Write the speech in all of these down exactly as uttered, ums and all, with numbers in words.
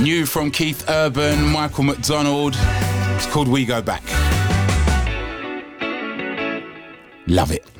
New from Keith Urban, Michael McDonald. It's called We Go Back. Love it.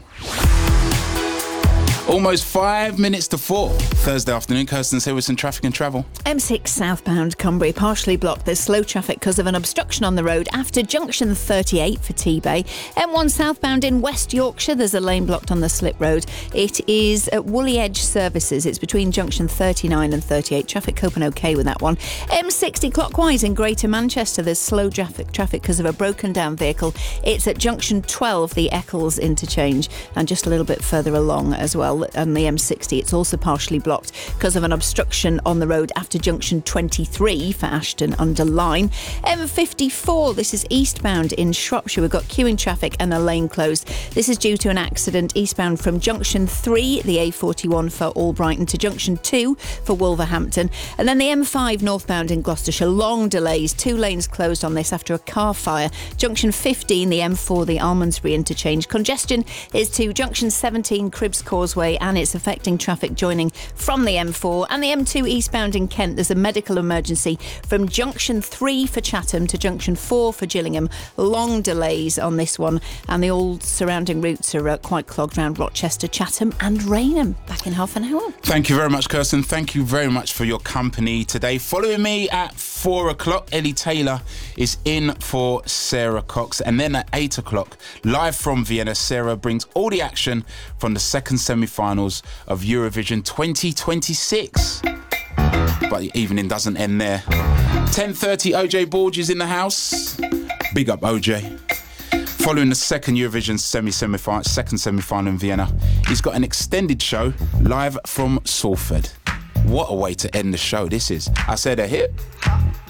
Almost five minutes to four. Thursday afternoon, Kirsten's here with some traffic and travel. M six southbound Cumbria partially blocked. There's slow traffic because of an obstruction on the road after junction thirty-eight for T-Bay. M one southbound in West Yorkshire, there's a lane blocked on the slip road. It is at Woolly Edge Services. It's between junction thirty-nine and thirty-eight. Traffic coping okay with that one. M sixty clockwise in Greater Manchester. There's slow traffic traffic because of a broken down vehicle. It's at junction twelve, the Eccles interchange, and just a little bit further along as well. On the M sixty, it's also partially blocked because of an obstruction on the road after junction twenty-three for Ashton under Lyme. M fifty-four, this is eastbound in Shropshire. We've got queuing traffic and a lane closed. This is due to an accident eastbound from junction three, the A forty-one for Albrighton, to junction two for Wolverhampton. And then the M five northbound in Gloucestershire, long delays, two lanes closed on this after a car fire. Junction fifteen, the M four, the Almondsbury interchange. Congestion is to junction seventeen, Cribbs Causeway, and it's affecting traffic joining from the M four. And the M two eastbound in Kent, there's a medical emergency from junction three for Chatham to junction four for Gillingham. Long delays on this one, and the all surrounding routes are uh, quite clogged around Rochester, Chatham and Rainham. Back in half an hour. Thank you very much, Kirsten. Thank you very much for your company today. Following me at four o'clock, Ellie Taylor is in for Sarah Cox. And then at eight o'clock, live from Vienna, Sarah brings all the action from the second semi-finals of Eurovision twenty twenty-six. But the evening doesn't end there. ten thirty, O J Borg is in the house. Big up, O J. Following the second Eurovision semi-semi-final, second semi-final in Vienna, he's got an extended show live from Salford. What a way to end the show this is. I said a hit.